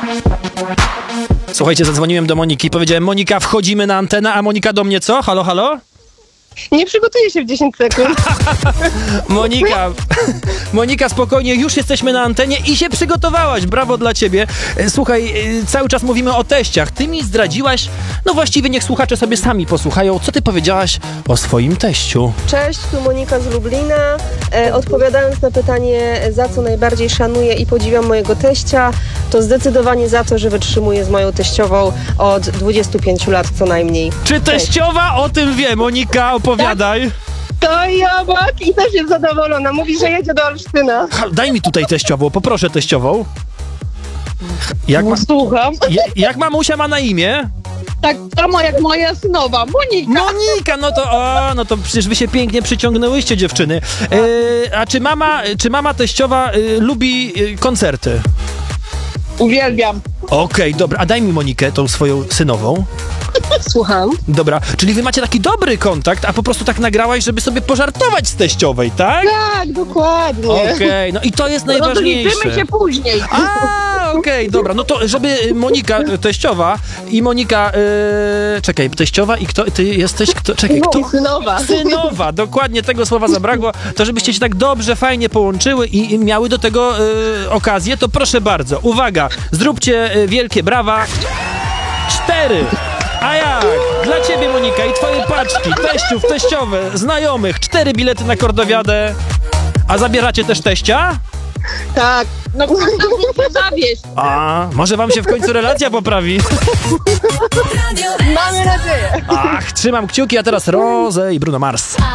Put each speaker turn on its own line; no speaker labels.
Słuchajcie, zadzwoniłem do Moniki, powiedziałem: Monika, wchodzimy na antenę, a Monika do mnie co? Halo, halo?
Nie przygotuję się w 10 sekund.
Monika, spokojnie, już jesteśmy na antenie i się przygotowałaś, brawo dla ciebie. Słuchaj, cały czas mówimy o teściach. Ty mi zdradziłaś, no właściwie niech słuchacze sobie sami posłuchają, co ty powiedziałaś o swoim teściu.
Cześć, tu Monika z Lublina. Odpowiadając na pytanie, za co najbardziej szanuję i podziwiam mojego teścia, to zdecydowanie za to, że wytrzymuje z moją teściową od 25 lat co najmniej.
Czy teściowa o tym wie? Monika, opowiadaj.
To i obok i też jest zadowolona. Mówi, że jedzie do Olsztyna.
Daj mi tutaj teściową, poproszę teściową.
Słucham.
Jak mamusia ma na imię?
Tak samo jak moja synowa, Monika.
Monika, no to przecież wy się pięknie przyciągnęłyście, dziewczyny. A czy mama teściowa lubi koncerty?
Uwielbiam.
Okej, dobra, a daj mi Monikę, tą swoją synową.
Słucham.
Dobra, czyli wy macie taki dobry kontakt, a po prostu tak nagrałaś, żeby sobie pożartować z teściowej, tak?
Tak, dokładnie.
Okej, no i to jest najważniejsze.
Rozliczymy się później.
Okej, dobra, no to żeby Monika teściowa i Monika, czekaj, teściowa i kto, ty jesteś, kto, czekaj, kto?
Synowa.
Synowa, dokładnie tego słowa zabrakło, to żebyście się tak dobrze, fajnie połączyły i miały do tego okazję, to proszę bardzo, uwaga, zróbcie wielkie brawa. 4. A jak? Dla ciebie, Monika, i twoje paczki, teściów, teściowe, znajomych, 4 bilety na Kordowiadę. A zabieracie też teścia?
Tak.
No nie zawieść.
A, może wam się w końcu relacja poprawi.
Mamy nadzieję.
Ach, trzymam kciuki, a teraz Rose i Bruno Mars.